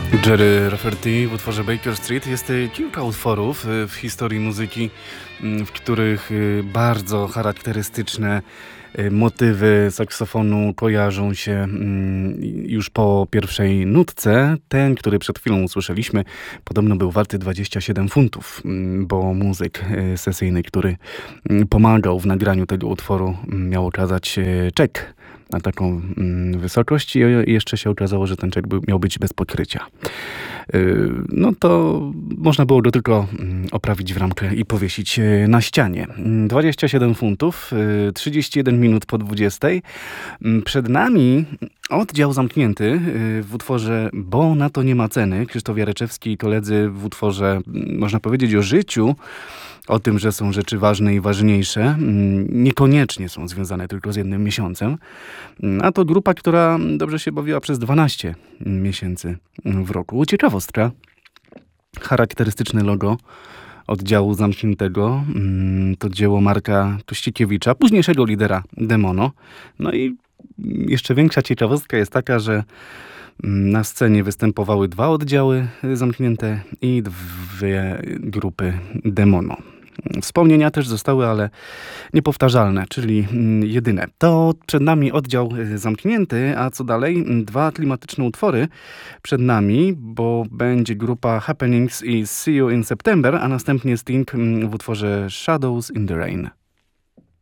Jerry Rafferty w utworze Baker Street. Jest kilka utworów w historii muzyki, w których bardzo charakterystyczne motywy saksofonu kojarzą się już po pierwszej nutce. Ten, który przed chwilą usłyszeliśmy, podobno był warty 27 funtów, bo muzyk sesyjny, który pomagał w nagraniu tego utworu, miał okazać czek na taką wysokość i jeszcze się okazało, że ten czek miał być bez pokrycia. No to można było go tylko oprawić w ramkę i powiesić na ścianie. 27 funtów, 31 minut po 20. Przed nami oddział zamknięty w utworze Bo na to nie ma ceny. Krzysztof Jareczewski i koledzy w utworze, można powiedzieć, o życiu, o tym, że są rzeczy ważne i ważniejsze, niekoniecznie są związane tylko z jednym miesiącem. A to grupa, która dobrze się bawiła przez 12 miesięcy w roku. Ciekawostka. Charakterystyczne logo oddziału zamkniętego to dzieło Marka Tuścikiewicza, późniejszego lidera Demono. No i jeszcze większa ciekawostka jest taka, że na scenie występowały 2 oddziały zamknięte i 2 grupy Demono. Wspomnienia też zostały, ale niepowtarzalne, czyli jedyne. To przed nami oddział zamknięty, a co dalej? 2 klimatyczne utwory przed nami, bo będzie grupa Happenings i See You in September, a następnie Sting w utworze Shadows in the Rain.